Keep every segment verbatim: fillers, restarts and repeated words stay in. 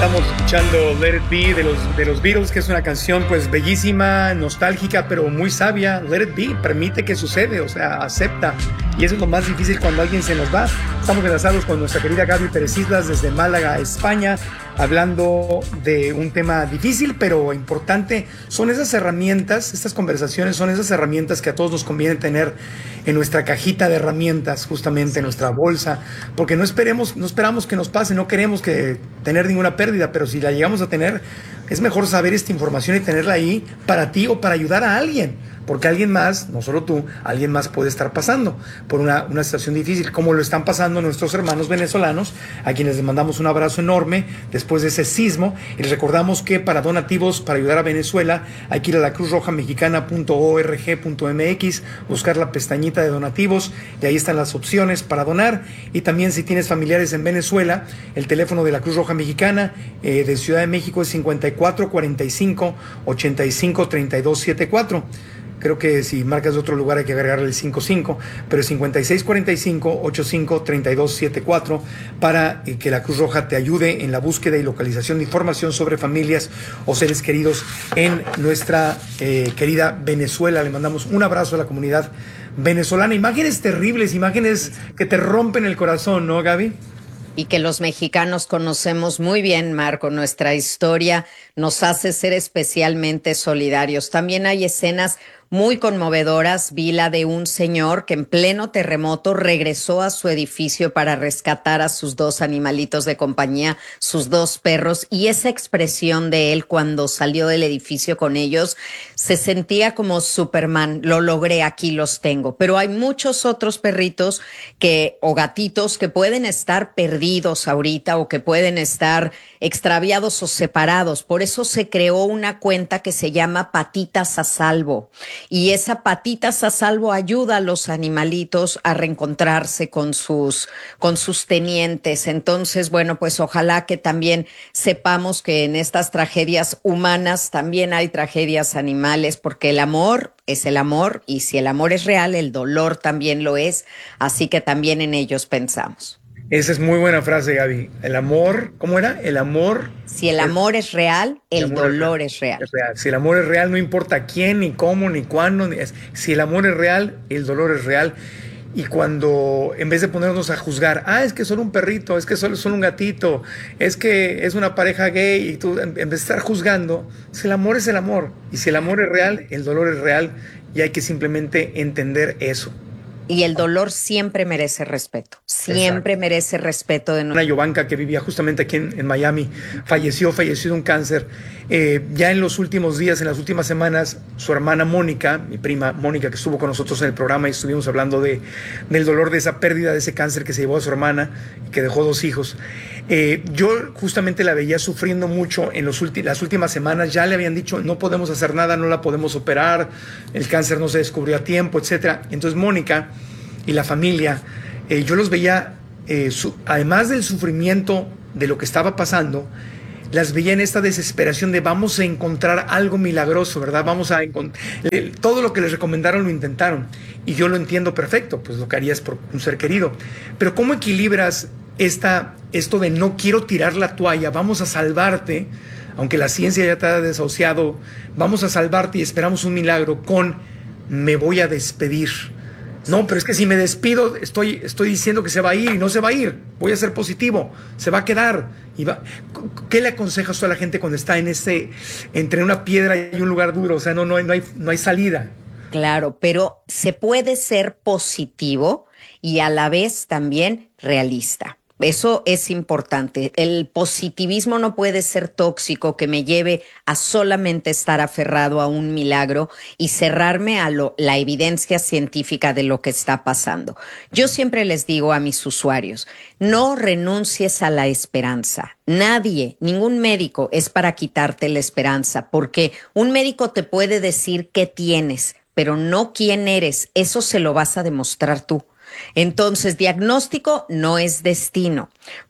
Estamos escuchando Let It Be de los, de los Beatles, que es una canción pues bellísima, nostálgica, pero muy sabia. Let It Be, permite que sucede, o sea, acepta. Y eso es lo más difícil cuando alguien se nos va. Estamos enlazados con nuestra querida Gaby Pérez Islas desde Málaga, España, hablando de un tema difícil pero importante. Son esas herramientas, estas conversaciones son esas herramientas que a todos nos conviene tener en nuestra cajita de herramientas, justamente en nuestra bolsa, porque no esperemos, no esperamos que nos pase, no queremos que tener ninguna pérdida, pero si la llegamos a tener, es mejor saber esta información y tenerla ahí para ti o para ayudar a alguien, porque alguien más, no solo tú, alguien más puede estar pasando por una, una situación difícil, como lo están pasando nuestros hermanos venezolanos, a quienes les mandamos un abrazo enorme después de ese sismo, y les recordamos que para donativos, para ayudar a Venezuela, hay que ir a la cruz roja mexicana punto org punto mx, buscar la pestañita de donativos, y ahí están las opciones para donar. Y también, si tienes familiares en Venezuela, el teléfono de la Cruz Roja Mexicana eh, de Ciudad de México es cincuenta y cuatro cuarenta y cinco ochenta y cinco treinta y dos setenta y cuatro. Creo que si marcas de otro lugar hay que agregarle el cincuenta y cinco, pero cincuenta y seis cuarenta y cinco ochenta y cinco treinta y dos setenta y cuatro para eh, que la Cruz Roja te ayude en la búsqueda y localización de información sobre familias o seres queridos en nuestra eh, querida Venezuela. Le mandamos un abrazo a la comunidad venezolana. Imágenes terribles, imágenes que te rompen el corazón, ¿no, Gaby? Y que los mexicanos conocemos muy bien, Marco. Nuestra historia nos hace ser especialmente solidarios. También hay escenas muy conmovedoras. Vi la de un señor que en pleno terremoto regresó a su edificio para rescatar a sus dos animalitos de compañía, sus dos perros, y esa expresión de él cuando salió del edificio con ellos, se sentía como Superman. Lo logré, aquí los tengo. Pero hay muchos otros perritos que, o gatitos que pueden estar perdidos ahorita o que pueden estar extraviados o separados. Por eso se creó una cuenta que se llama Patitas a Salvo. Y esa Patitas a Salvo ayuda a los animalitos a reencontrarse con sus, con sus tenientes. Entonces, bueno, pues ojalá que también sepamos que en estas tragedias humanas también hay tragedias animales, porque el amor es el amor, y si el amor es real, el dolor también lo es. Así que también en ellos pensamos. Esa es muy buena frase, Gaby. El amor, ¿cómo era? El amor... Si el amor es, es real, el, el dolor es real. es real. Si el amor es real, no importa quién, ni cómo, ni cuándo. Ni es, si el amor es real, el dolor es real. Y cuando, en vez de ponernos a juzgar, ah, es que son un perrito, es que son, son un gatito, es que es una pareja gay, y tú, en vez de estar juzgando, si el amor es el amor. Y si el amor es real, el dolor es real. Y hay que simplemente entender eso. Y el dolor siempre merece respeto, siempre Exacto. merece respeto de nosotros. Una Yovanka que vivía justamente aquí en, en Miami, falleció, falleció de un cáncer. Eh, ya en los últimos días, en las últimas semanas, su hermana Mónica, mi prima Mónica, que estuvo con nosotros en el programa y estuvimos hablando de, del dolor de esa pérdida, de ese cáncer que se llevó a su hermana y que dejó dos hijos. Eh, yo justamente la veía sufriendo mucho en los ulti- las últimas semanas. Ya le habían dicho, no podemos hacer nada, no la podemos operar, el cáncer no se descubrió a tiempo, etcétera. Entonces Mónica y la familia, eh, yo los veía, eh, su, además del sufrimiento de lo que estaba pasando, las veía en esta desesperación de vamos a encontrar algo milagroso, ¿verdad? Vamos a encontrar... Eh, todo lo que les recomendaron lo intentaron, y yo lo entiendo perfecto, pues lo que harías por un ser querido. Pero ¿cómo equilibras esta, esto de no quiero tirar la toalla, vamos a salvarte, aunque la ciencia ya te ha desahuciado, vamos a salvarte y esperamos un milagro, con me voy a despedir? No, pero es que si me despido, estoy, estoy diciendo que se va a ir, y no se va a ir. Voy a ser positivo, se va a quedar. Y va. ¿Qué le aconsejas a la gente cuando está en ese, entre una piedra y un lugar duro? O sea, no, no, hay, no, hay, no hay salida. Claro, pero se puede ser positivo y a la vez también realista. Eso es importante. El positivismo no puede ser tóxico, que me lleve a solamente estar aferrado a un milagro y cerrarme a lo, la evidencia científica de lo que está pasando. Yo siempre les digo a mis usuarios, no renuncies a la esperanza. Nadie, ningún médico es para quitarte la esperanza, porque un médico te puede decir qué tienes, pero no quién eres. Eso se lo vas a demostrar tú. Entonces, diagnóstico no es destino,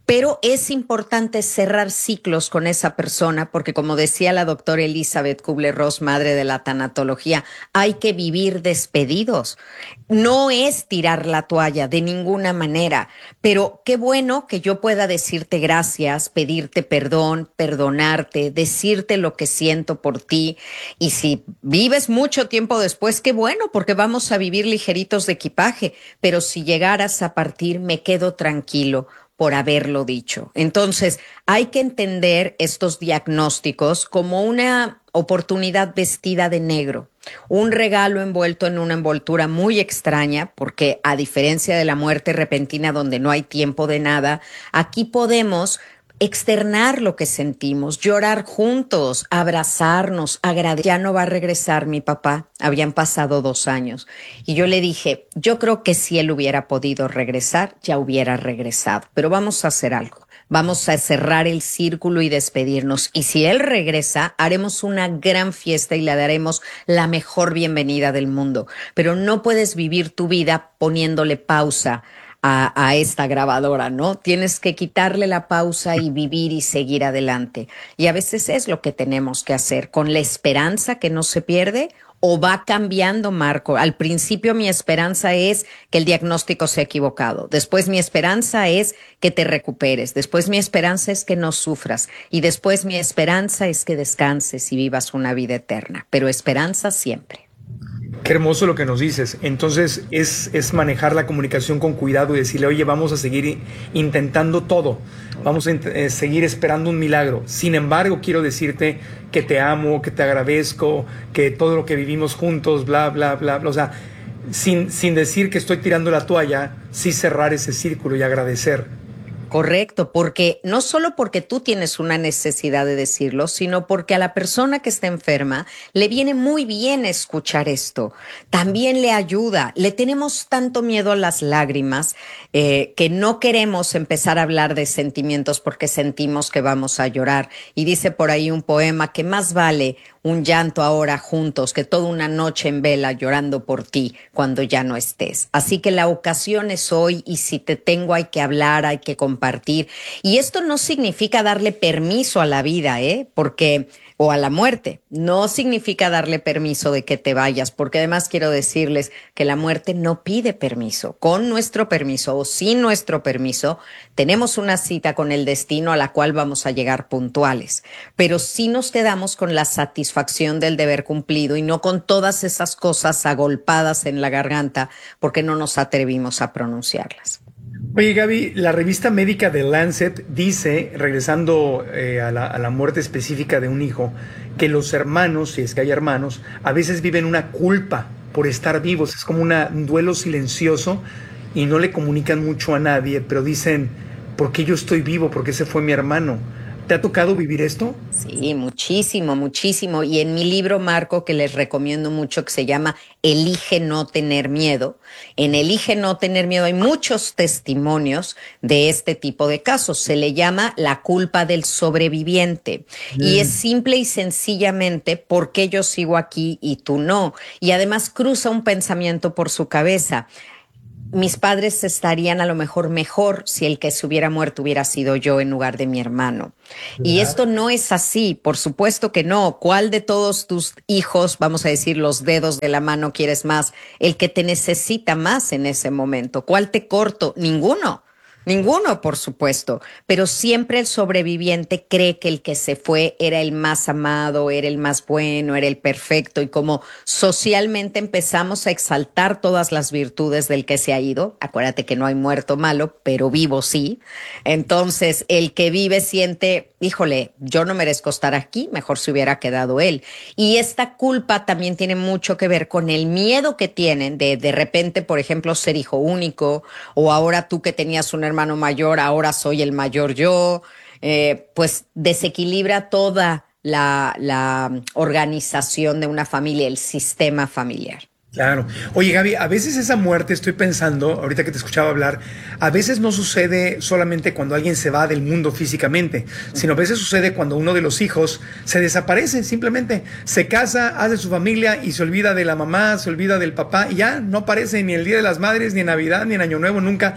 Pero es importante cerrar ciclos con esa persona porque, como decía la doctora Elizabeth Kubler-Ross, madre de la tanatología, hay que vivir despedidos. No es tirar la toalla de ninguna manera, pero qué bueno que yo pueda decirte gracias, pedirte perdón, perdonarte, decirte lo que siento por ti. Y si vives mucho tiempo después, qué bueno, porque vamos a vivir ligeritos de equipaje. Pero si llegaras a partir, me quedo tranquilo por haberlo dicho. Entonces, hay que entender estos diagnósticos como una oportunidad vestida de negro, un regalo envuelto en una envoltura muy extraña, porque a diferencia de la muerte repentina donde no hay tiempo de nada, aquí podemos externar lo que sentimos, llorar juntos, abrazarnos, agradecer. Ya no va a regresar mi papá, habían pasado dos años. Y yo le dije, yo creo que si él hubiera podido regresar, ya hubiera regresado, pero vamos a hacer algo. Vamos a cerrar el círculo y despedirnos. Y si él regresa, haremos una gran fiesta y le daremos la mejor bienvenida del mundo. Pero no puedes vivir tu vida poniéndole pausa A, a esta grabadora, ¿no? Tienes que quitarle la pausa y vivir y seguir adelante. Y a veces es lo que tenemos que hacer, con la esperanza que no se pierde o va cambiando, Marco. Al principio mi esperanza es que el diagnóstico sea equivocado. Después mi esperanza es que te recuperes. Después mi esperanza es que no sufras. Y después mi esperanza es que descanses y vivas una vida eterna. Pero esperanza siempre. Qué hermoso lo que nos dices. Entonces es, es manejar la comunicación con cuidado y decirle, oye, vamos a seguir intentando todo, vamos a eh, seguir esperando un milagro. Sin embargo, quiero decirte que te amo, que te agradezco, que todo lo que vivimos juntos, bla, bla, bla, bla. O sea, sin, sin decir que estoy tirando la toalla, sí cerrar ese círculo y agradecer. Correcto, porque no solo porque tú tienes una necesidad de decirlo, sino porque a la persona que está enferma le viene muy bien escuchar esto. También le ayuda. Le tenemos tanto miedo a las lágrimas eh, que no queremos empezar a hablar de sentimientos porque sentimos que vamos a llorar. Y dice por ahí un poema que más vale un llanto ahora juntos que toda una noche en vela llorando por ti cuando ya no estés. Así que la ocasión es hoy y si te tengo hay que hablar, hay que compartir. Y esto no significa darle permiso a la vida, ¿eh? Porque o a la muerte. No significa darle permiso de que te vayas, porque además quiero decirles que la muerte no pide permiso. Con nuestro permiso o sin nuestro permiso, tenemos una cita con el destino a la cual vamos a llegar puntuales. Pero sí nos quedamos con la satisfacción del deber cumplido y no con todas esas cosas agolpadas en la garganta porque no nos atrevimos a pronunciarlas. Oye, Gaby, la revista médica de Lancet dice, regresando eh, a, la, a la muerte específica de un hijo, que los hermanos, si es que hay hermanos, a veces viven una culpa por estar vivos. Es como una, un duelo silencioso y no le comunican mucho a nadie, pero dicen, ¿por qué yo estoy vivo? Porque ese fue mi hermano. ¿Te ha tocado vivir esto? Sí, muchísimo, muchísimo. Y en mi libro, Marco, que les recomiendo mucho, que se llama Elige no tener miedo, en Elige no tener miedo hay muchos testimonios de este tipo de casos. Se le llama la culpa del sobreviviente. Mm. Y es simple y sencillamente por qué yo sigo aquí y tú no. Y además cruza un pensamiento por su cabeza. Mis padres estarían a lo mejor mejor si el que se hubiera muerto hubiera sido yo en lugar de mi hermano. ¿Verdad? Y esto no es así, por supuesto que no. ¿Cuál de todos tus hijos, vamos a decir los dedos de la mano, quieres más? El que te necesita más en ese momento. ¿Cuál te corto? Ninguno. Ninguno, por supuesto, pero siempre el sobreviviente cree que el que se fue era el más amado, era el más bueno, era el perfecto, y como socialmente empezamos a exaltar todas las virtudes del que se ha ido, acuérdate que no hay muerto malo, pero vivo sí, entonces el que vive siente, híjole, yo no merezco estar aquí, mejor se hubiera quedado él. Y esta culpa también tiene mucho que ver con el miedo que tienen de de repente, por ejemplo, ser hijo único, o ahora tú que tenías una hermano mayor, ahora soy el mayor yo, eh, pues desequilibra toda la, la organización de una familia, el sistema familiar. Claro. Oye, Gaby, a veces esa muerte, estoy pensando, ahorita que te escuchaba hablar, a veces no sucede solamente cuando alguien se va del mundo físicamente, sino a veces sucede cuando uno de los hijos se desaparece, simplemente se casa, hace su familia y se olvida de la mamá, se olvida del papá y ya no aparece ni el Día de las Madres, ni en Navidad, ni en Año Nuevo, nunca.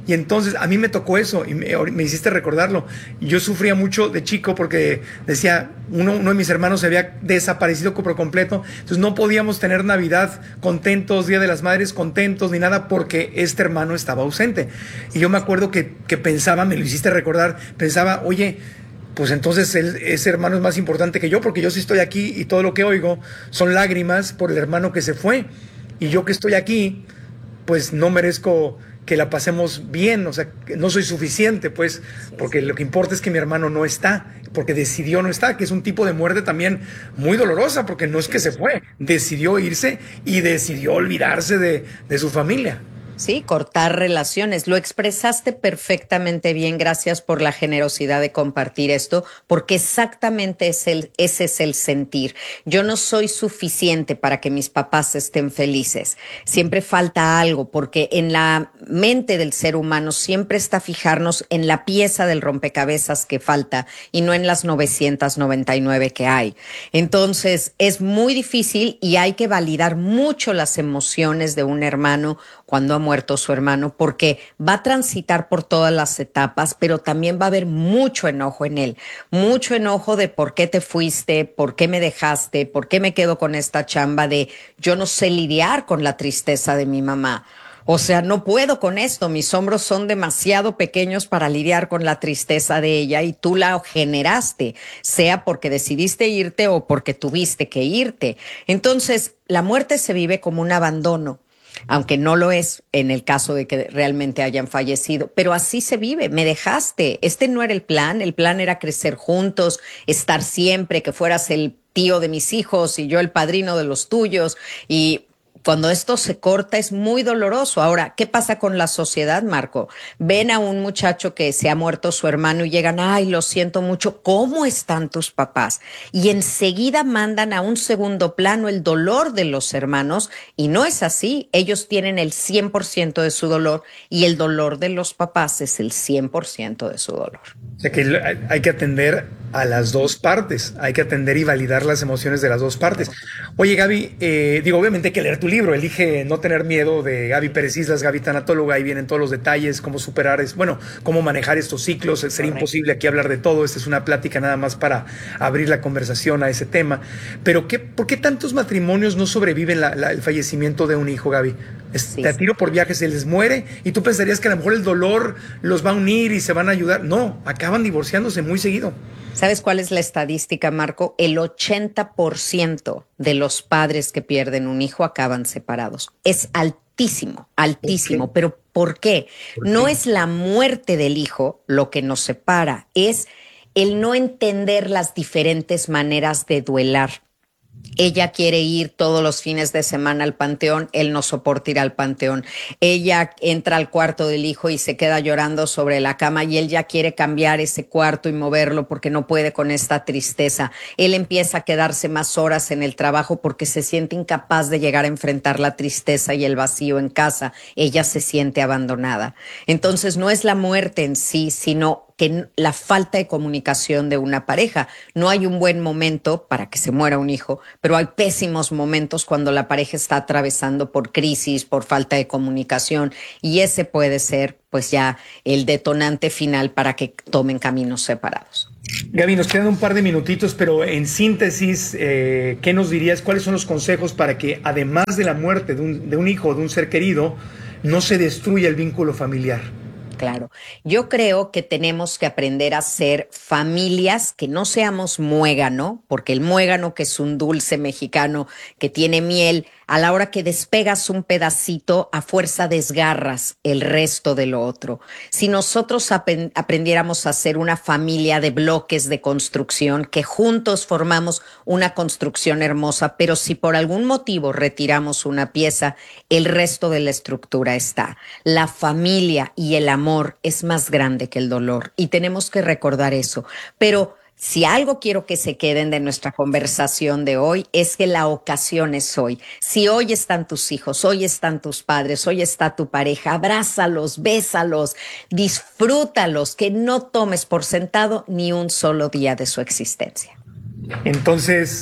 Y entonces a mí me tocó eso y me, me hiciste recordarlo. Yo sufría mucho de chico porque decía, uno, uno de mis hermanos se había desaparecido por completo, entonces no podíamos tener Navidad contentos, Día de las Madres contentos, ni nada, porque este hermano estaba ausente. Y yo me acuerdo que, que pensaba, me lo hiciste recordar, pensaba, oye, pues entonces él, ese hermano es más importante que yo, porque yo sí estoy aquí y todo lo que oigo son lágrimas por el hermano que se fue. Y yo que estoy aquí, pues no merezco que la pasemos bien, o sea, no soy suficiente, pues, porque lo que importa es que mi hermano no está, porque decidió no estar, que es un tipo de muerte también muy dolorosa, porque no es que se fue, decidió irse y decidió olvidarse de, de su familia. Sí, cortar relaciones. Lo expresaste perfectamente bien. Gracias por la generosidad de compartir esto, porque exactamente es el, ese es el sentir. Yo no soy suficiente para que mis papás estén felices. Siempre falta algo, porque en la mente del ser humano siempre está fijarnos en la pieza del rompecabezas que falta y no en las novecientas noventa y nueve que hay. Entonces, es muy difícil y hay que validar mucho las emociones de un hermano cuando ha muerto su hermano, porque va a transitar por todas las etapas, pero también va a haber mucho enojo en él, mucho enojo de por qué te fuiste, por qué me dejaste, por qué me quedo con esta chamba de yo no sé lidiar con la tristeza de mi mamá. O sea, no puedo con esto, mis hombros son demasiado pequeños para lidiar con la tristeza de ella y tú la generaste, sea porque decidiste irte o porque tuviste que irte. Entonces, la muerte se vive como un abandono, aunque no lo es en el caso de que realmente hayan fallecido, pero así se vive, me dejaste, este no era el plan, el plan era crecer juntos, estar siempre, que fueras el tío de mis hijos y yo el padrino de los tuyos, y cuando esto se corta es muy doloroso. Ahora, ¿qué pasa con la sociedad, Marco? Ven a un muchacho que se ha muerto su hermano y llegan, ay, lo siento mucho, ¿cómo están tus papás? Y enseguida mandan a un segundo plano el dolor de los hermanos, y no es así. Ellos tienen el cien por ciento de su dolor y el dolor de los papás es el cien por ciento de su dolor. O sea que hay que atender a las dos partes, hay que atender y validar las emociones de las dos partes. Oye, Gaby, eh, digo, obviamente hay que leer tu libro, Elige no tener miedo, de Gaby Pérez Islas, Gaby tanatóloga, ahí vienen todos los detalles, cómo superar, es, bueno, cómo manejar estos ciclos. Sería Correcto. Imposible aquí hablar de todo, esta es una plática nada más para abrir la conversación a ese tema. Pero ¿qué, ¿por qué tantos matrimonios no sobreviven la, la, el fallecimiento de un hijo, Gaby? Es, sí, te tiro por viaje, se les muere y tú pensarías que a lo mejor el dolor los va a unir y se van a ayudar. No, acaban divorciándose muy seguido. ¿Sabes cuál es la estadística, Marco? El ochenta por ciento de los padres que pierden un hijo acaban separados. Es altísimo, altísimo. ¿Por ¿Pero por qué? ¿Por no qué? Es la muerte del hijo lo que nos separa, es el no entender las diferentes maneras de duelar. Ella quiere ir todos los fines de semana al panteón, él no soporta ir al panteón. Ella entra al cuarto del hijo y se queda llorando sobre la cama y él ya quiere cambiar ese cuarto y moverlo porque no puede con esta tristeza. Él empieza a quedarse más horas en el trabajo porque se siente incapaz de llegar a enfrentar la tristeza y el vacío en casa. Ella se siente abandonada. Entonces no es la muerte en sí, sino que la falta de comunicación de una pareja. No hay un buen momento para que se muera un hijo, pero hay pésimos momentos cuando la pareja está atravesando por crisis, por falta de comunicación, y ese puede ser pues ya el detonante final para que tomen caminos separados. Gaby, nos quedan un par de minutitos, pero en síntesis, eh, ¿qué nos dirías? ¿Cuáles son los consejos para que, además de la muerte de un, de un hijo, de un ser querido, no se destruya el vínculo familiar? Claro, yo creo que tenemos que aprender a ser familias, que no seamos muégano, porque el muégano, que es un dulce mexicano que tiene miel, a la hora que despegas un pedacito, a fuerza desgarras el resto de lo otro. Si nosotros ap- aprendiéramos a ser una familia de bloques de construcción, que juntos formamos una construcción hermosa, pero si por algún motivo retiramos una pieza, el resto de la estructura está. La familia y el amor es más grande que el dolor y tenemos que recordar eso. Pero si algo quiero que se queden de nuestra conversación de hoy es que la ocasión es hoy. Si hoy están tus hijos, hoy están tus padres, hoy está tu pareja, abrázalos, bésalos, disfrútalos, que no tomes por sentado ni un solo día de su existencia. Entonces,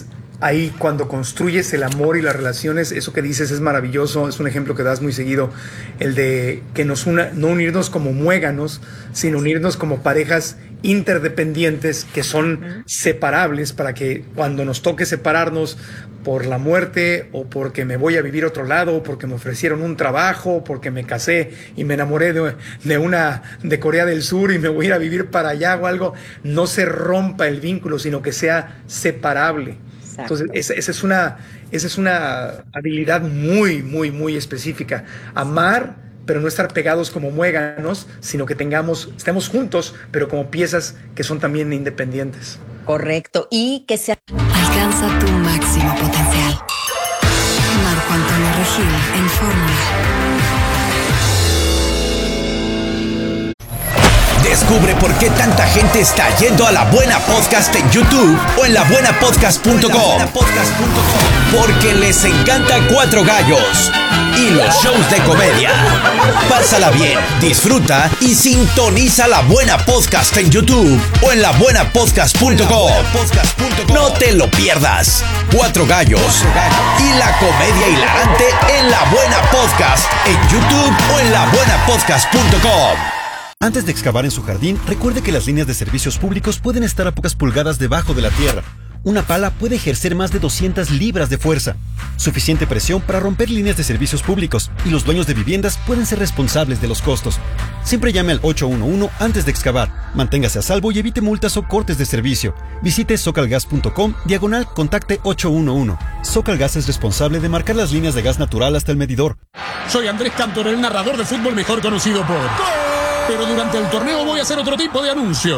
ahí cuando construyes el amor y las relaciones, eso que dices es maravilloso, es un ejemplo que das muy seguido, el de que nos una, no unirnos como muéganos, sino unirnos como parejas interdependientes que son uh-huh. separables, para que cuando nos toque separarnos por la muerte o porque me voy a vivir a otro lado, o porque me ofrecieron un trabajo, o porque me casé y me enamoré de, de una de Corea del Sur y me voy a ir a vivir para allá o algo, no se rompa el vínculo, sino que sea separable. Exacto. Entonces esa, esa es una esa es una habilidad muy muy muy específica, amar, pero no estar pegados como muéganos, sino que tengamos estemos juntos, pero como piezas que son también independientes. Correcto, y que se alcanza tu máximo potencial. Marco Antonio Regil en Fórmula. Descubre por qué tanta gente está yendo a La Buena Podcast en YouTube o en la buena podcast punto com. Porque les encanta Cuatro Gallos y los shows de comedia. Pásala bien, disfruta y sintoniza La Buena Podcast en YouTube o en la buena podcast punto com. No te lo pierdas. Cuatro Gallos y la comedia hilarante en La Buena Podcast en YouTube o en la buena podcast punto com. Antes de excavar en su jardín, recuerde que las líneas de servicios públicos pueden estar a pocas pulgadas debajo de la tierra. Una pala puede ejercer más de doscientas libras de fuerza, suficiente presión para romper líneas de servicios públicos, y los dueños de viviendas pueden ser responsables de los costos. Siempre llame al ocho uno uno antes de excavar. Manténgase a salvo y evite multas o cortes de servicio. Visite socalgas punto com diagonal contacte ocho uno uno. Socalgas es responsable de marcar las líneas de gas natural hasta el medidor. Soy Andrés Cantor, el narrador de fútbol mejor conocido por... Pero durante el torneo voy a hacer otro tipo de anuncio.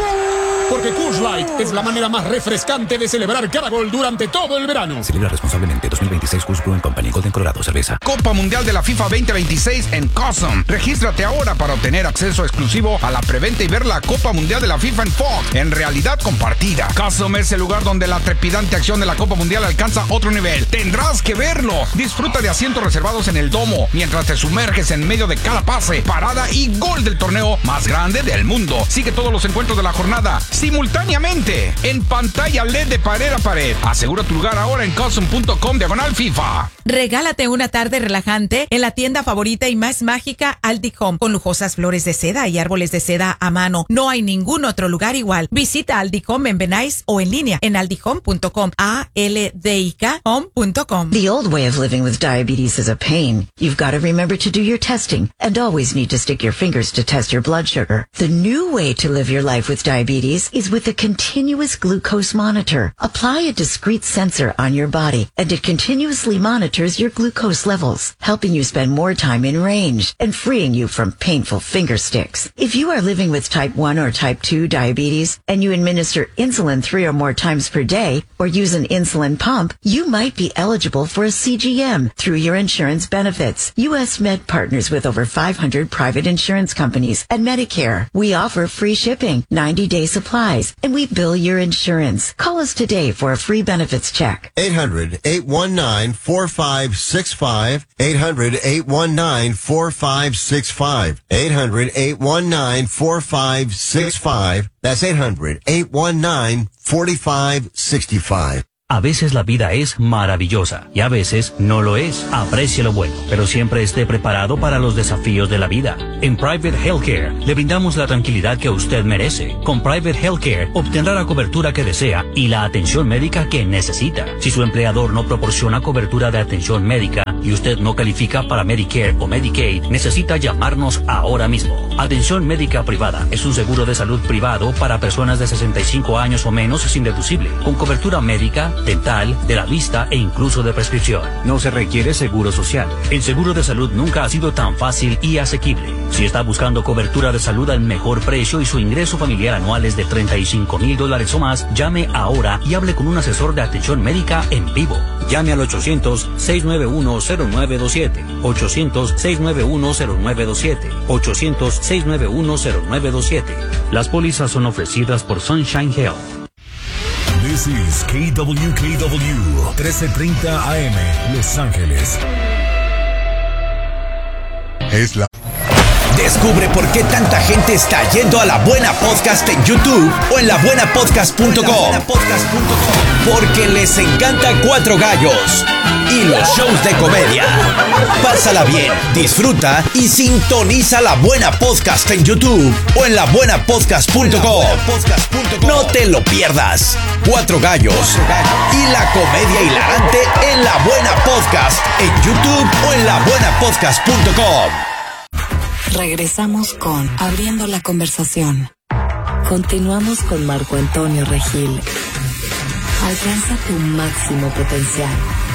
Porque Coors Light es la manera más refrescante de celebrar cada gol durante todo el verano. Celebra responsablemente. Dos mil veintiséis Coors Brewing Company, Golden, Colorado, cerveza. Copa Mundial de la FIFA veinte veintiséis en Custom. Regístrate ahora para obtener acceso exclusivo a la preventa y ver la Copa Mundial de la FIFA en Fox, en realidad compartida. Custom es el lugar donde la trepidante acción de la Copa Mundial alcanza otro nivel. Tendrás que verlo. Disfruta de asientos reservados en el domo mientras te sumerges en medio de cada pase, parada y gol del torneo más grande del mundo. Sigue todos los encuentros de la jornada simultáneamente en pantalla L E D de pared a pared. Asegura tu lugar ahora en custom punto com diagonal FIFA. Regálate una tarde relajante en la tienda favorita y más mágica Aldi Home, con lujosas flores de seda y árboles de seda a mano. No hay ningún otro lugar igual. Visita Aldi Home en Benais o en línea en aldi home punto com. A L D I K home punto com. The old way of living with diabetes is a pain. You've got to remember to do your testing and always need to stick your fingers to test your blood sugar. The new way to live your life with diabetes is with a continuous glucose monitor. Apply a discrete sensor on your body, and it continuously monitors your glucose levels, helping you spend more time in range and freeing you from painful finger sticks. If you are living with type one or type two diabetes and you administer insulin three or more times per day or use an insulin pump, you might be eligible for a C G M through your insurance benefits. U S Med partners with over five hundred private insurance companies and Medicare. We offer free shipping, ninety day supplies, and we bill your insurance. Call us today for a free benefits check. eight hundred, eight one nine, four five six five. eight hundred, eight one nine, four five six five. eight hundred, eight one nine, four five six five. That's eight hundred, eight one nine, four five six five. A veces la vida es maravillosa y a veces no lo es. Aprecie lo bueno, pero siempre esté preparado para los desafíos de la vida. En Private Healthcare le brindamos la tranquilidad que usted merece. Con Private Healthcare obtendrá la cobertura que desea y la atención médica que necesita. Si su empleador no proporciona cobertura de atención médica y usted no califica para Medicare o Medicaid, necesita llamarnos ahora mismo. Atención médica privada es un seguro de salud privado para personas de sesenta y cinco años o menos sin deducible, con cobertura médica, dental, de la vista e incluso de prescripción. No se requiere seguro social. El seguro de salud nunca ha sido tan fácil y asequible. Si está buscando cobertura de salud al mejor precio y su ingreso familiar anual es de treinta y cinco mil dólares o más, llame ahora y hable con un asesor de atención médica en vivo. Llame al ochocientos, seis nueve uno, cero nueve dos siete. ochocientos, seis nueve uno, cero nueve dos siete. ochocientos, seis nueve uno, cero nueve dos siete. Las pólizas son ofrecidas por Sunshine Health. This is K W K W, trece treinta A M, Los Ángeles. Es la... Descubre por qué tanta gente está yendo a La Buena Podcast en YouTube o en la buena podcast punto com. Porque les encanta Cuatro Gallos y los shows de comedia. Pásala bien, disfruta y sintoniza La Buena Podcast en YouTube o en la buena podcast punto com. No te lo pierdas. Cuatro Gallos y la comedia hilarante en La Buena Podcast en YouTube o en la buena podcast punto com. Regresamos con Abriendo la Conversación. Continuamos con Marco Antonio Regil. Alcanza tu máximo potencial.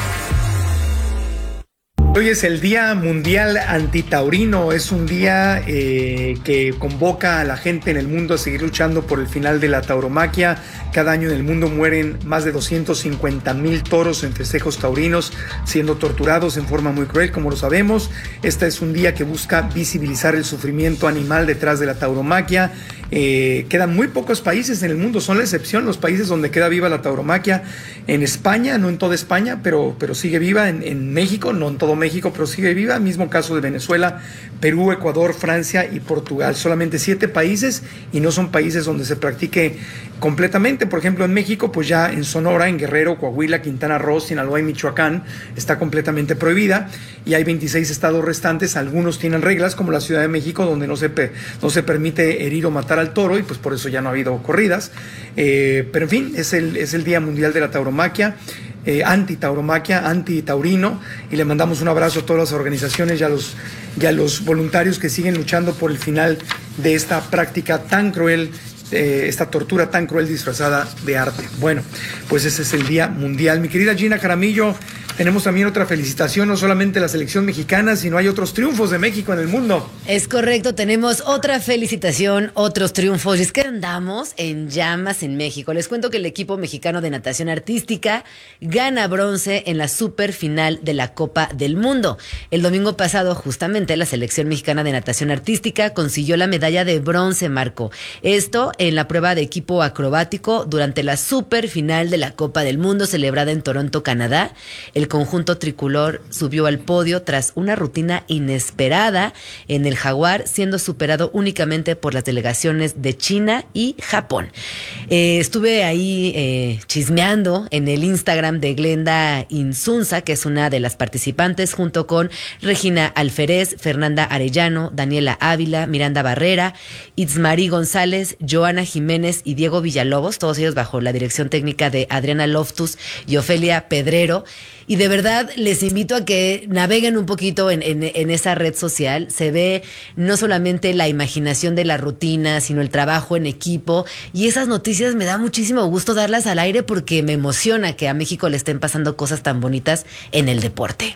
Hoy es el Día Mundial Antitaurino, es un día eh, que convoca a la gente en el mundo a seguir luchando por el final de la tauromaquia. Cada año en el mundo mueren más de doscientos cincuenta mil toros en festejos taurinos, siendo torturados en forma muy cruel, como lo sabemos. Este es un día que busca visibilizar el sufrimiento animal detrás de la tauromaquia. Eh, quedan muy pocos países en el mundo, son la excepción los países donde queda viva la tauromaquia. En España, no en toda España, pero, pero sigue viva. En, en México, no en todo México, pero sigue viva. Mismo caso de Venezuela, Perú, Ecuador, Francia y Portugal. Solamente siete países y no son países donde se practique completamente. Por ejemplo, en México, pues ya en Sonora, en Guerrero, Coahuila, Quintana Roo, Sinaloa y Michoacán está completamente prohibida, y hay veintiséis estados restantes. Algunos tienen reglas, como la Ciudad de México, donde no se, no se permite herir o matar al toro, y pues por eso ya no ha habido corridas. Eh, pero en fin, es el, es el Día Mundial de la Tauromaquia. Eh, anti-tauromaquia, anti-taurino, y le mandamos un abrazo a todas las organizaciones y a los, y a los voluntarios que siguen luchando por el final de esta práctica tan cruel, eh, esta tortura tan cruel disfrazada de arte. Bueno, pues ese es el Día Mundial. Mi querida Gina Jaramillo, tenemos también otra felicitación, no solamente la selección mexicana, sino hay otros triunfos de México en el mundo. Es correcto, tenemos otra felicitación, otros triunfos, y es que andamos en llamas en México. Les cuento que el equipo mexicano de natación artística gana bronce en la super final de la Copa del Mundo. El domingo pasado, justamente, la selección mexicana de natación artística consiguió la medalla de bronce, Marco. Esto en la prueba de equipo acrobático durante la super final de la Copa del Mundo celebrada en Toronto, Canadá. El conjunto tricolor subió al podio tras una rutina inesperada en el Jaguar, siendo superado únicamente por las delegaciones de China y Japón. Eh, estuve ahí eh, chismeando en el Instagram de Glenda Insunza, que es una de las participantes, junto con Regina Alferez, Fernanda Arellano, Daniela Ávila, Miranda Barrera, Itzmarí González, Joana Jiménez y Diego Villalobos, todos ellos bajo la dirección técnica de Adriana Loftus y Ofelia Pedrero. Y de verdad les invito a que naveguen un poquito en, en, en esa red social. Se ve no solamente la imaginación de la rutina, sino el trabajo en equipo. Y esas noticias me da muchísimo gusto darlas al aire, porque me emociona que a México le estén pasando cosas tan bonitas en el deporte.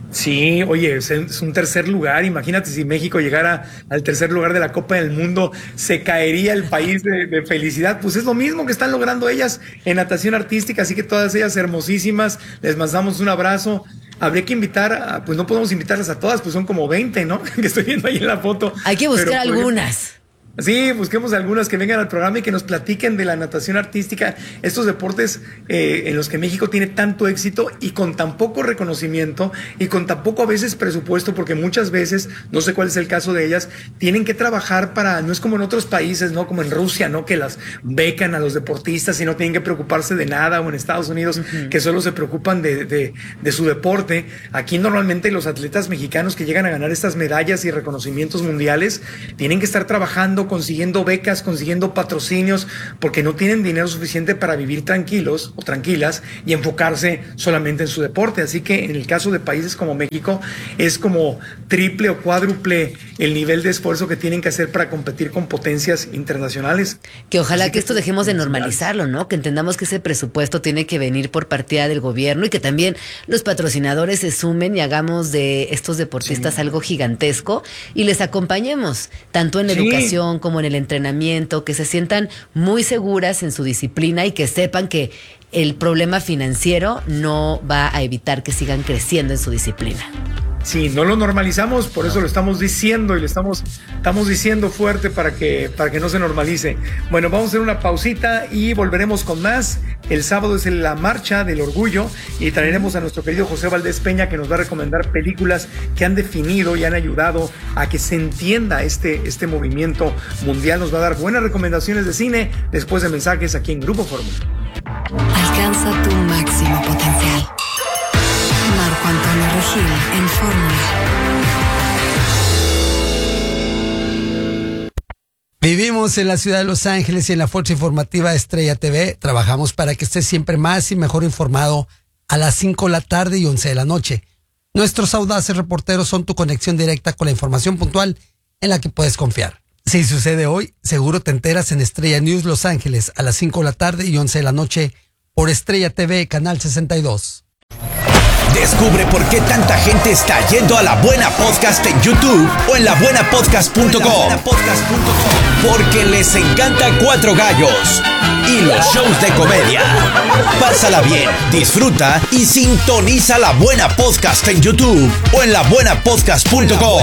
Sí, oye, es un tercer lugar. Imagínate si México llegara al tercer lugar de la Copa del Mundo, se caería el país de, de felicidad. Pues es lo mismo que están logrando ellas en natación artística, así que todas ellas hermosísimas, les mandamos un abrazo. Habría que invitar, a, pues no podemos invitarlas a todas, pues son como veinte, ¿no? Que estoy viendo ahí en la foto. Hay que buscar Pero, algunas. Sí, busquemos algunas que vengan al programa y que nos platiquen de la natación artística, estos deportes eh, en los que México tiene tanto éxito y con tan poco reconocimiento y con tan poco a veces presupuesto, porque muchas veces, no sé cuál es el caso de ellas, tienen que trabajar para, no es como en otros países, ¿no? Como en Rusia, ¿no? Que las becan a los deportistas y no tienen que preocuparse de nada, o en Estados Unidos, uh-huh. que solo se preocupan de, de, de su deporte. Aquí normalmente los atletas mexicanos que llegan a ganar estas medallas y reconocimientos mundiales tienen que estar trabajando, consiguiendo becas, consiguiendo patrocinios, porque no tienen dinero suficiente para vivir tranquilos o tranquilas y enfocarse solamente en su deporte. Así que en el caso de países como México es como triple o cuádruple el nivel de esfuerzo que tienen que hacer para competir con potencias internacionales. Que ojalá que, que esto dejemos de normalizarlo, ¿no? Que entendamos que ese presupuesto tiene que venir por partida del gobierno, y que también los patrocinadores se sumen y hagamos de estos deportistas sí. algo gigantesco, y les acompañemos tanto en sí. educación como en el entrenamiento, que se sientan muy seguras en su disciplina y que sepan que el problema financiero no va a evitar que sigan creciendo en su disciplina. si no lo normalizamos, por eso lo estamos diciendo y lo estamos, estamos diciendo fuerte para que, para que no se normalice. Bueno, vamos a hacer una pausita y volveremos con más. El sábado es la marcha del orgullo y traeremos a nuestro querido José Valdés Peña, que nos va a recomendar películas que han definido y han ayudado a que se entienda este, este movimiento mundial. Nos va a dar buenas recomendaciones de cine después de mensajes aquí en Grupo Fórmula. Alcanza tu máximo potencial. Marco Antonio Regil en Fórmula. Vivimos en la ciudad de Los Ángeles y en la Fuerza Informativa Estrella T V. Trabajamos para que estés siempre más y mejor informado a las cinco de la tarde y once de la noche. Nuestros audaces reporteros son tu conexión directa con la información puntual en la que puedes confiar. Si sucede hoy, seguro te enteras en Estrella News Los Ángeles a las cinco de la tarde y once de la noche por Estrella T V, Canal sesenta y dos. Descubre por qué tanta gente está yendo a La Buena Podcast en YouTube o en la buena podcast punto com. Porque les encanta Cuatro Gallos y los shows de comedia. Pásala bien, disfruta y sintoniza La Buena Podcast en YouTube o en la buena podcast punto com.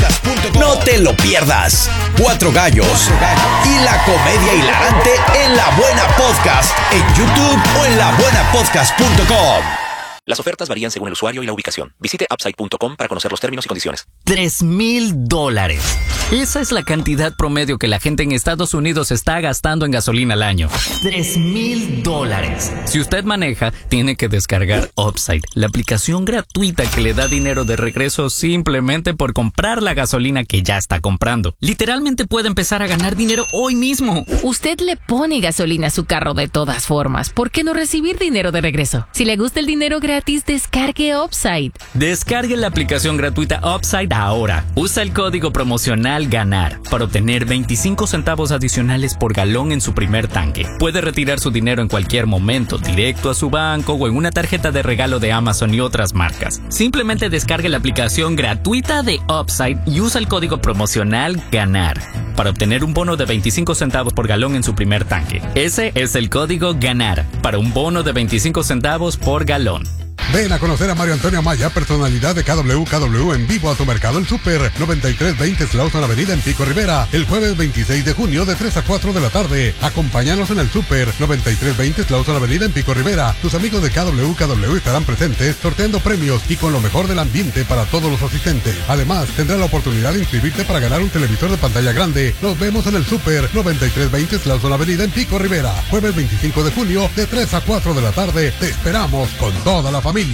No te lo pierdas. Cuatro Gallos y la comedia hilarante en La Buena Podcast en YouTube o en la buena podcast punto com. Las ofertas varían según el usuario y la ubicación. Visite upside punto com para conocer los términos y condiciones. Tres mil dólares. Esa es la cantidad promedio que la gente en Estados Unidos está gastando en gasolina al año. Tres mil dólares. Si usted maneja, tiene que descargar Upside, la aplicación gratuita que le da dinero de regreso simplemente por comprar la gasolina que ya está comprando. Literalmente puede empezar a ganar dinero hoy mismo. Usted le pone gasolina a su carro de todas formas. ¿Por qué no recibir dinero de regreso? Si le gusta el dinero gratis, descargue Upside. Descargue la aplicación gratuita Upside ahora. Usa el código promocional GANAR para obtener veinticinco centavos adicionales por galón en su primer tanque. Puede retirar su dinero en cualquier momento, directo a su banco o en una tarjeta de regalo de Amazon y otras marcas. Simplemente descargue la aplicación gratuita de Upside y usa el código promocional GANAR para obtener un bono de veinticinco centavos por galón en su primer tanque. Ese es el código GANAR para un bono de veinticinco centavos por galón. Ven a conocer a Mario Antonio Amaya, personalidad de K W K W, en vivo a tu mercado El Super, noventa y tres veinte Slauson Avenida en Pico Rivera, el jueves veintiséis de junio de tres a cuatro de la tarde. Acompáñanos en El Super, noventa y tres veinte Slauson Avenida en Pico Rivera. Tus amigos de K W K W estarán presentes, sorteando premios y con lo mejor del ambiente para todos los asistentes. Además, tendrás la oportunidad de inscribirte para ganar un televisor de pantalla grande. Nos vemos en El Super, noventa y tres veinte Slauson Avenida en Pico Rivera, jueves veinticinco de junio de tres a cuatro de la tarde. Te esperamos con toda la familia.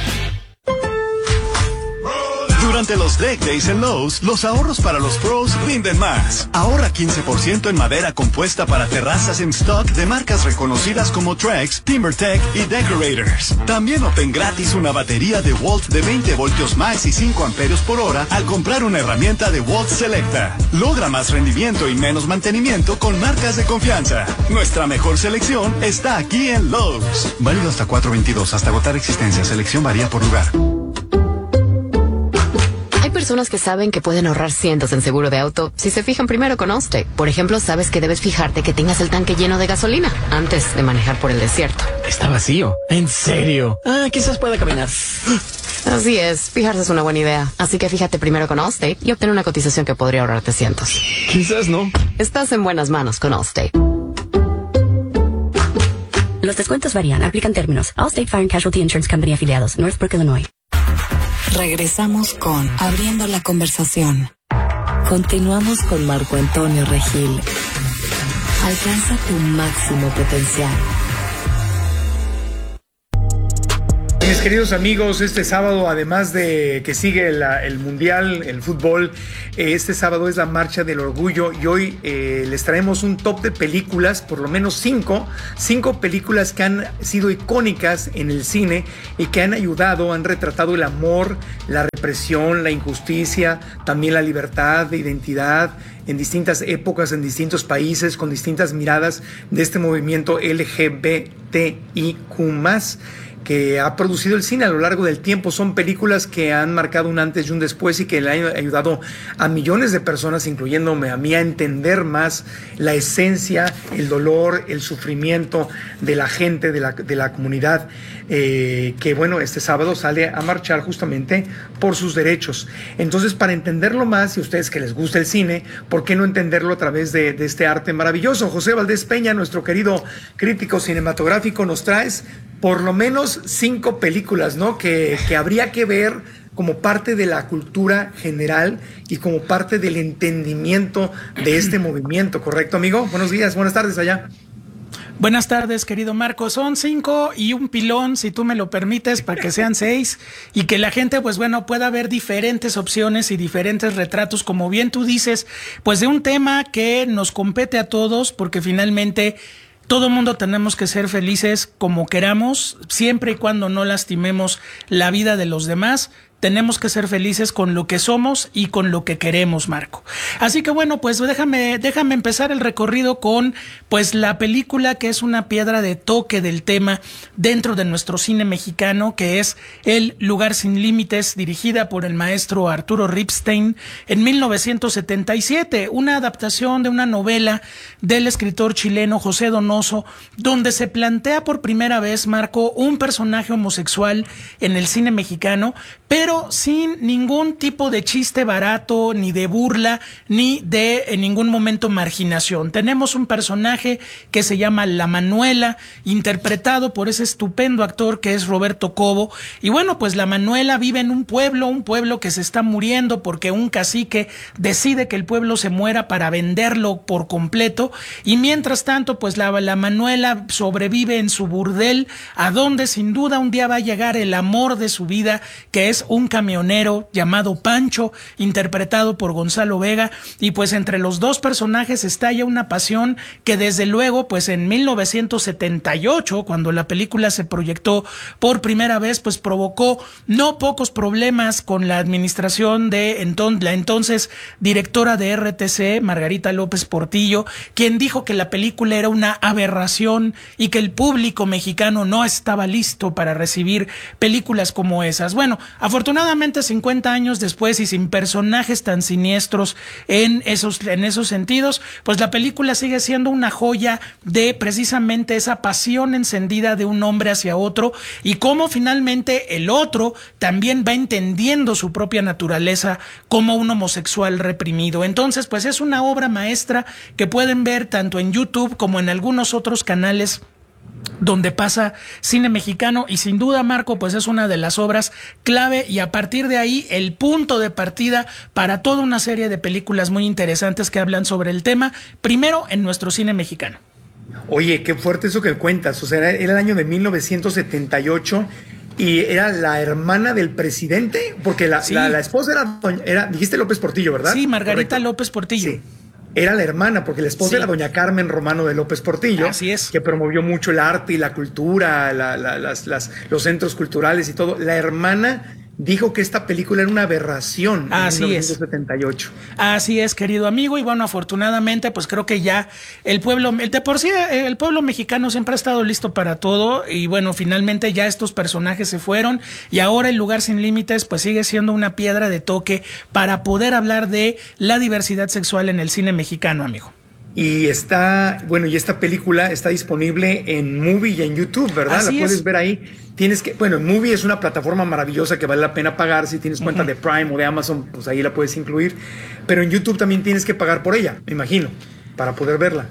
Durante los Deck Days en Lowe's, los ahorros para los pros rinden más. Ahorra quince por ciento en madera compuesta para terrazas en stock de marcas reconocidas como Trex, TimberTech y Decorators. También obtén gratis una batería de Walt de veinte voltios max y cinco amperios por hora al comprar una herramienta de Walt Selecta. Logra más rendimiento y menos mantenimiento con marcas de confianza. Nuestra mejor selección está aquí en Lowe's. Válido hasta cuatro veintidós, hasta agotar existencia. Selección varía por lugar. Hay personas que saben que pueden ahorrar cientos en seguro de auto si se fijan primero con Allstate. Por ejemplo, sabes que debes fijarte que tengas el tanque lleno de gasolina antes de manejar por el desierto. Está vacío. ¿En serio? Ah, quizás pueda caminar. Así es, fijarse es una buena idea. Así que fíjate primero con Allstate y obtén una cotización que podría ahorrarte cientos. Quizás no. Estás en buenas manos con Allstate. Los descuentos varían. Aplican términos. Allstate Fire and Casualty Insurance Company afiliados. Northbrook, Illinois. Regresamos con Abriendo la Conversación. Continuamos con Marco Antonio Regil. Alcanza tu máximo potencial. Mis queridos amigos, este sábado, además de que sigue la, el Mundial, el fútbol, eh, este sábado es la Marcha del Orgullo y hoy eh, les traemos un top de películas, por lo menos cinco, cinco películas que han sido icónicas en el cine y que han ayudado, han retratado el amor, la represión, la injusticia, también la libertad de identidad en distintas épocas, en distintos países, con distintas miradas de este movimiento L G B T I Q más. que ha producido el cine a lo largo del tiempo. Son películas que han marcado un antes y un después y que le han ayudado a millones de personas, incluyéndome a mí, a entender más la esencia, el dolor, el sufrimiento de la gente, de la, de la comunidad, eh, que bueno, este sábado sale a marchar justamente por sus derechos. Entonces, para entenderlo más, y a ustedes que les gusta el cine, ¿por qué no entenderlo a través de, de este arte maravilloso? José Valdés Peña, nuestro querido crítico cinematográfico, nos traes por lo menos cinco películas, ¿no? Que, que habría que ver como parte de la cultura general y como parte del entendimiento de este movimiento, ¿correcto, amigo? Buenos días, buenas tardes allá. Buenas tardes, querido Marco. Son cinco y un pilón, si tú me lo permites, para que sean seis y que la gente, pues bueno, pueda ver diferentes opciones y diferentes retratos, como bien tú dices, pues de un tema que nos compete a todos, porque finalmente todo el mundo tenemos que ser felices como queramos, siempre y cuando no lastimemos la vida de los demás. Tenemos que ser felices con lo que somos y con lo que queremos, Marco. Así que bueno, pues déjame, déjame empezar el recorrido con pues la película que es una piedra de toque del tema dentro de nuestro cine mexicano, que es El Lugar Sin Límites, dirigida por el maestro Arturo Ripstein en mil novecientos setenta y siete, una adaptación de una novela del escritor chileno José Donoso, donde se plantea por primera vez, Marco, un personaje homosexual en el cine mexicano, pero sin ningún tipo de chiste barato, ni de burla, ni de en ningún momento marginación. Tenemos un personaje que se llama La Manuela, interpretado por ese estupendo actor que es Roberto Cobo. Y bueno, pues La Manuela vive en un pueblo, un pueblo que se está muriendo porque un cacique decide que el pueblo se muera para venderlo por completo. Y mientras tanto, pues la, la Manuela sobrevive en su burdel, a donde sin duda un día va a llegar el amor de su vida, que es un un camionero llamado Pancho, interpretado por Gonzalo Vega, y pues entre los dos personajes estalla una pasión que desde luego pues en mil novecientos setenta y ocho, cuando la película se proyectó por primera vez, pues provocó no pocos problemas con la administración de enton- la entonces directora de R T C, Margarita López Portillo, quien dijo que la película era una aberración y que el público mexicano no estaba listo para recibir películas como esas. Bueno, afortunadamente Afortunadamente, cincuenta años después y sin personajes tan siniestros en esos, en esos sentidos, pues la película sigue siendo una joya de precisamente esa pasión encendida de un hombre hacia otro y cómo finalmente el otro también va entendiendo su propia naturaleza como un homosexual reprimido. Entonces, pues es una obra maestra que pueden ver tanto en YouTube como en algunos otros canales donde pasa cine mexicano, y sin duda, Marco, pues es una de las obras clave y a partir de ahí el punto de partida para toda una serie de películas muy interesantes que hablan sobre el tema, primero en nuestro cine mexicano. Oye, qué fuerte eso que cuentas, o sea, era, era el año de mil novecientos setenta y ocho y era la hermana del presidente, porque la, sí. la, la esposa era, era, dijiste López Portillo, ¿verdad? Sí, Margarita Correcto. López Portillo. Sí. Era la hermana, porque la esposa sí. era doña Carmen Romano de López Portillo. Así es. Que promovió mucho el arte y la cultura, la, la, las, las, los centros culturales y todo. La hermana dijo que esta película era una aberración. Así en mil novecientos setenta y ocho. Es. Así es, querido amigo. Y bueno, afortunadamente, pues creo que ya el pueblo, el de por sí, el pueblo mexicano siempre ha estado listo para todo. Y bueno, finalmente ya estos personajes se fueron. Y ahora El Lugar Sin Límites, pues sigue siendo una piedra de toque para poder hablar de la diversidad sexual en el cine mexicano, amigo. Y está, bueno, y esta película está disponible en Movie y en YouTube, ¿verdad? Así la puedes es. ver ahí. Tienes que, bueno, Movie es una plataforma maravillosa que vale la pena pagar. Si tienes cuenta uh-huh. de Prime o de Amazon, pues ahí la puedes incluir. Pero en YouTube también tienes que pagar por ella, me imagino, para poder verla.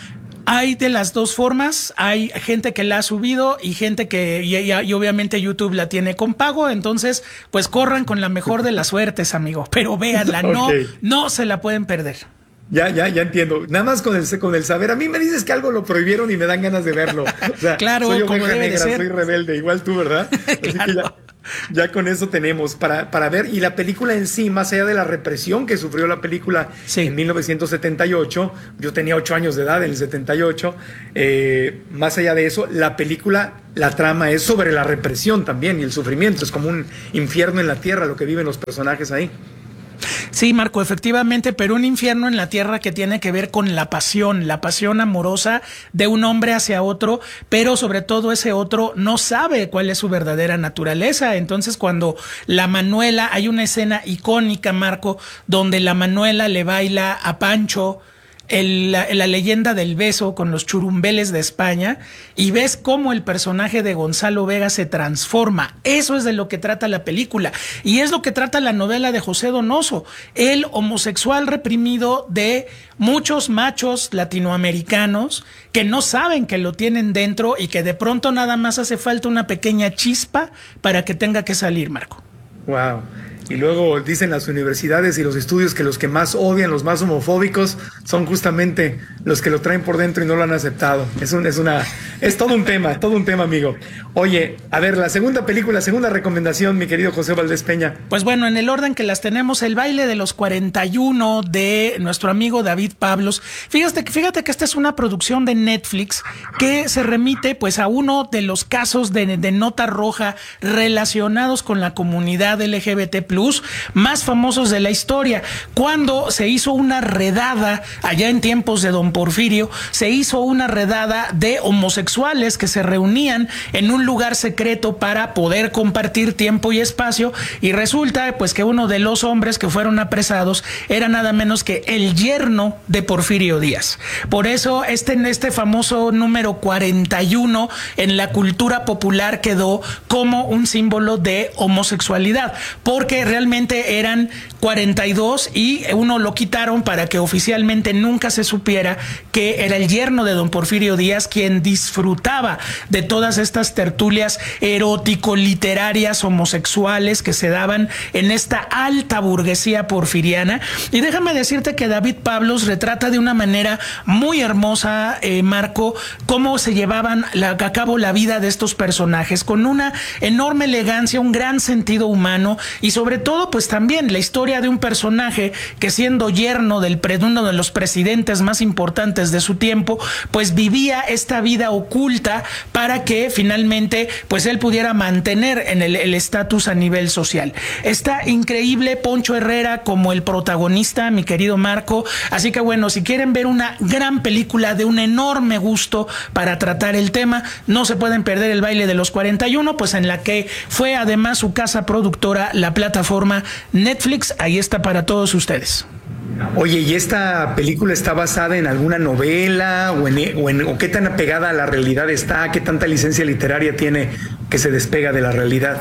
Hay de las dos formas, hay gente que la ha subido y gente que, y, y, y obviamente YouTube la tiene con pago, entonces pues corran con la mejor de las suertes, amigo, pero véanla, okay. no, no se la pueden perder. Ya, ya, ya entiendo. Nada más con el, con el saber. A mí me dices que algo lo prohibieron y me dan ganas de verlo. O sea, claro, soy como oveja debe negra, de ser. Soy rebelde, igual tú, ¿verdad? Claro. Así que ya, ya con eso tenemos para, para ver. Y la película en sí, más allá de la represión que sufrió la película sí. en mil novecientos setenta y ocho, yo tenía ocho años de edad en el setenta y ocho, eh, más allá de eso, la película, la trama es sobre la represión también y el sufrimiento. Es como un infierno en la tierra lo que viven los personajes ahí. Sí, Marco, efectivamente, pero un infierno en la tierra que tiene que ver con la pasión, la pasión amorosa de un hombre hacia otro, pero sobre todo ese otro no sabe cuál es su verdadera naturaleza. Entonces, cuando la Manuela, hay una escena icónica, Marco, donde la Manuela le baila a Pancho El, la, la leyenda del beso con los churumbeles de España, y ves cómo el personaje de Gonzalo Vega se transforma. Eso es de lo que trata la película, y es lo que trata la novela de José Donoso, el homosexual reprimido de muchos machos latinoamericanos que no saben que lo tienen dentro y que de pronto nada más hace falta una pequeña chispa para que tenga que salir, Marco. Wow. Y luego dicen las universidades y los estudios que los que más odian, los más homofóbicos, son justamente los que lo traen por dentro y no lo han aceptado. Es un, es una, es todo un tema, todo un tema, amigo. Oye, a ver, la segunda película, segunda recomendación, mi querido José Valdés Peña. Pues bueno, en el orden que las tenemos, El baile de los cuarenta y uno de nuestro amigo David Pablos. Fíjate, fíjate que esta es una producción de Netflix que se remite pues a uno de los casos de, de nota roja relacionados con la comunidad L G B T plus más famosos de la historia. Cuando se hizo una redada allá en tiempos de don Porfirio, se hizo una redada de homosexuales que se reunían en un lugar secreto para poder compartir tiempo y espacio, y resulta pues que uno de los hombres que fueron apresados era nada menos que el yerno de Porfirio Díaz. Por eso este, este famoso número cuarenta y uno en la cultura popular quedó como un símbolo de homosexualidad, porque realmente eran cuarenta y dos y uno lo quitaron para que oficialmente nunca se supiera que era el yerno de don Porfirio Díaz quien disfrutaba de todas estas tertulias erótico-literarias homosexuales que se daban en esta alta burguesía porfiriana. Y déjame decirte que David Pablos retrata de una manera muy hermosa, eh, Marco, cómo se llevaban la, a cabo la vida de estos personajes, con una enorme elegancia, un gran sentido humano, y sobre todo pues también la historia de un personaje que, siendo yerno del uno de los presidentes más importantes de su tiempo, pues vivía esta vida oculta para que finalmente pues él pudiera mantener en el estatus a nivel social. Está increíble Poncho Herrera como el protagonista, mi querido Marco. Así que bueno, si quieren ver una gran película de un enorme gusto para tratar el tema, no se pueden perder El baile de los cuarenta y uno, pues en la que fue además su casa productora, la plataforma Netflix. Ahí está para todos ustedes. Oye, ¿y esta película está basada en alguna novela o, en, o, en, o qué tan apegada a la realidad está? ¿Qué tanta licencia literaria tiene que se despega de la realidad?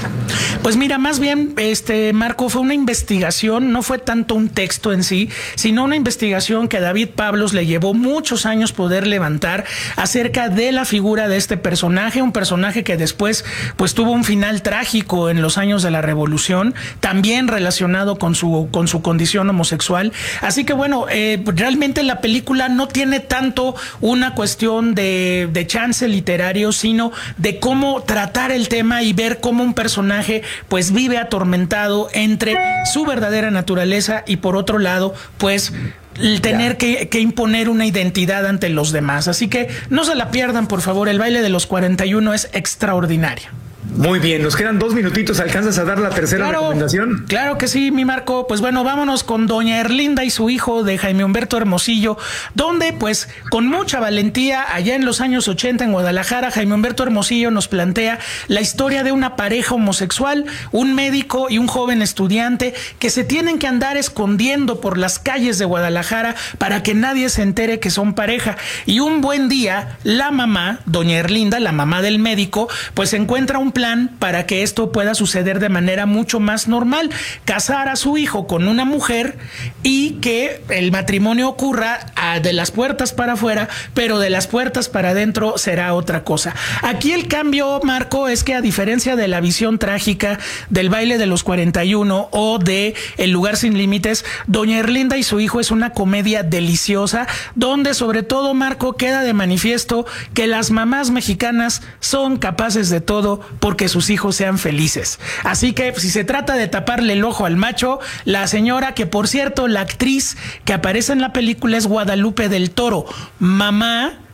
Pues mira, más bien, este Marco, fue una investigación, no fue tanto un texto en sí, sino una investigación que David Pablos le llevó muchos años poder levantar acerca de la figura de este personaje, un personaje que después pues tuvo un final trágico en los años de la Revolución, también relacionado con su, con su condición homosexual. Así que bueno, eh, realmente la película no tiene tanto una cuestión de, de chance literario, sino de cómo tratar el tema y ver cómo un personaje pues vive atormentado entre su verdadera naturaleza y por otro lado pues el tener que, que imponer una identidad ante los demás. Así que no se la pierdan, por favor. El baile de los cuarenta y uno es extraordinario. Muy bien, nos quedan dos minutitos. ¿Alcanzas a dar la tercera claro, recomendación? Claro que sí, mi Marco. Pues bueno, vámonos con doña Erlinda y su hijo de Jaime Humberto Hermosillo, donde pues con mucha valentía allá en los años ochenta en Guadalajara, Jaime Humberto Hermosillo nos plantea la historia de una pareja homosexual, un médico y un joven estudiante que se tienen que andar escondiendo por las calles de Guadalajara para que nadie se entere que son pareja. Y un buen día, la mamá, doña Erlinda, la mamá del médico, pues encuentra un plan para que esto pueda suceder de manera mucho más normal, casar a su hijo con una mujer y que el matrimonio ocurra a, de las puertas para afuera, pero de las puertas para adentro será otra cosa. Aquí el cambio, Marco, es que a diferencia de la visión trágica del baile de los cuarenta y uno o de El lugar sin límites, doña Erlinda y su hijo es una comedia deliciosa donde sobre todo, Marco, queda de manifiesto que las mamás mexicanas son capaces de todo porque sus hijos sean felices. Así que si se trata de taparle el ojo al macho, la señora, que por cierto la actriz que aparece en la película es Guadalupe del Toro, mamá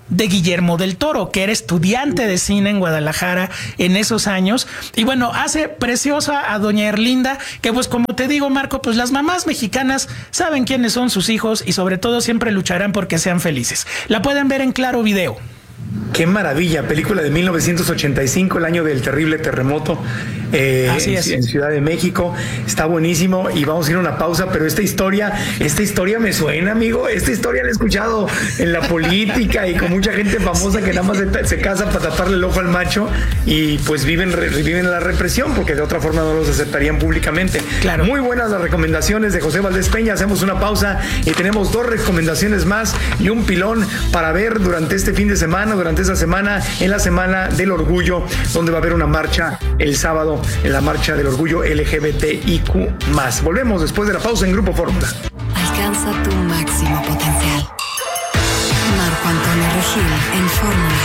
de Guillermo del Toro, que era estudiante de cine en Guadalajara en esos años. Y bueno, hace preciosa a doña Erlinda, que pues como te digo, Marco, pues las mamás mexicanas saben quiénes son sus hijos y sobre todo siempre lucharán porque sean felices. La pueden ver en Claro Video. Qué maravilla, película de mil novecientos ochenta y cinco, el año del terrible terremoto eh, Así es. en Ciudad de México. Está buenísimo y vamos a ir a una pausa, pero esta historia, esta historia me suena, amigo. Esta historia la he escuchado en la política y con mucha gente famosa que nada más se, se casa para taparle el ojo al macho y pues viven, viven la represión porque de otra forma no los aceptarían públicamente. Claro. Muy buenas las recomendaciones de José Valdés Peña. Hacemos una pausa y tenemos dos recomendaciones más y un pilón para ver durante este fin de semana, durante esa semana, en la Semana del Orgullo, donde va a haber una marcha el sábado, en la marcha del orgullo L G B T I Q más. Volvemos después de la pausa en Grupo Fórmula. Alcanza tu máximo potencial. Marco Antonio Regil en Fórmula.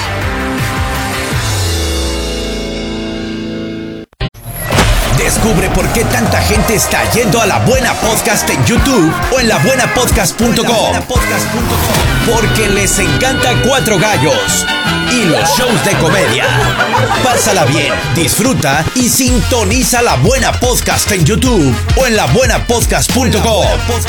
Descubre por qué tanta gente está yendo a La Buena Podcast en YouTube o en la buena podcast punto com. Porque les encanta Cuatro Gallos y los shows de comedia. Pásala bien, disfruta y sintoniza La Buena Podcast en YouTube o en la buena podcast punto com.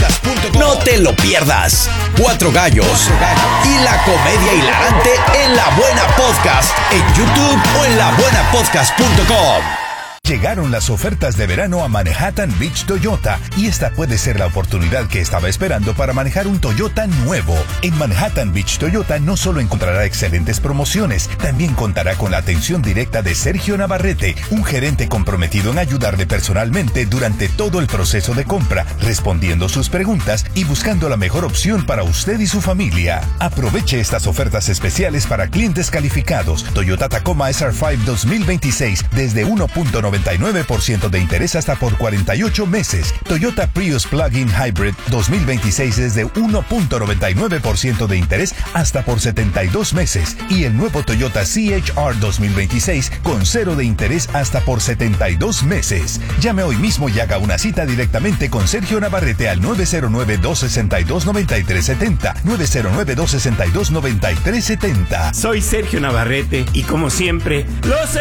No te lo pierdas. Cuatro Gallos y la comedia hilarante en La Buena Podcast en YouTube o en la buena podcast punto com. Llegaron las ofertas de verano a Manhattan Beach Toyota y esta puede ser la oportunidad que estaba esperando para manejar un Toyota nuevo. En Manhattan Beach Toyota no solo encontrará excelentes promociones, también contará con la atención directa de Sergio Navarrete, un gerente comprometido en ayudarle personalmente durante todo el proceso de compra, respondiendo sus preguntas y buscando la mejor opción para usted y su familia. Aproveche estas ofertas especiales para clientes calificados. Toyota Tacoma S R cinco dos mil veintiséis desde uno punto noventa y nueve por ciento de interés hasta por cuarenta y ocho meses. Toyota Prius Plug-in Hybrid dos mil veintiséis desde uno punto noventa y nueve por ciento de interés hasta por setenta y dos meses. Y el nuevo Toyota C H R dos mil veintiséis con cero de interés hasta por setenta y dos meses. Llame hoy mismo y haga una cita directamente con Sergio Navarrete al nueve cero nueve, dos seis dos, nueve tres siete cero, nueve cero nueve, dos seis dos, nueve tres siete cero. Soy Sergio Navarrete y como siempre, ¡los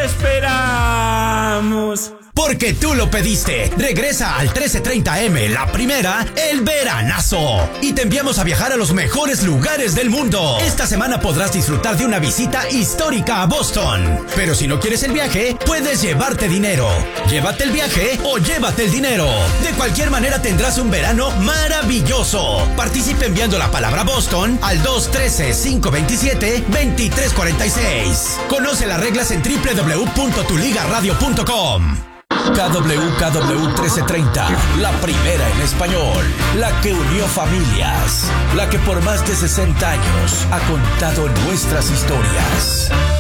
esperamos! Porque tú lo pediste. Regresa al trece treinta eme, la primera, el veranazo. Y te enviamos a viajar a los mejores lugares del mundo. Esta semana podrás disfrutar de una visita histórica a Boston. Pero si no quieres el viaje, puedes llevarte dinero. Llévate el viaje o llévate el dinero. De cualquier manera tendrás un verano maravilloso. Participe enviando la palabra Boston al dos uno tres, cinco dos siete, dos tres cuatro seis. Conoce las reglas en doble u doble u doble u punto tu liga radio punto com. K W K W trece treinta, la primera en español, la que unió familias, la que por más de sesenta años ha contado nuestras historias.